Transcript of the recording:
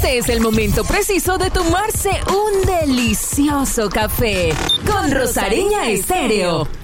Este es el momento preciso de tomarse un delicioso café con Rosariña Estéreo.